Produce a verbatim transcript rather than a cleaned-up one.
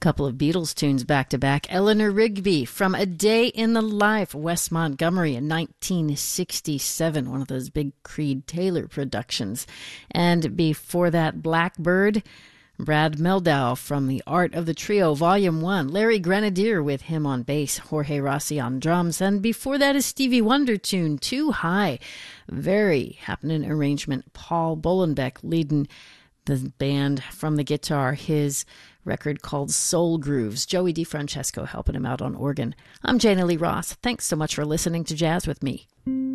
Couple of Beatles tunes back to back. Eleanor Rigby from A Day in the Life, Wes Montgomery in nineteen sixty-seven, one of those big Creed Taylor productions. And before that, Blackbird, Brad Meldau from The Art of the Trio, Volume one. Larry Grenadier with him on bass, Jorge Rossi on drums. And before that, a Stevie Wonder tune, Too High. Very happening arrangement. Paul Bolenbeck leading the band from the guitar. His record called Soul Grooves. Joey DeFrancesco helping him out on organ. I'm Jana Lee Ross. Thanks so much for listening to Jazz with Me.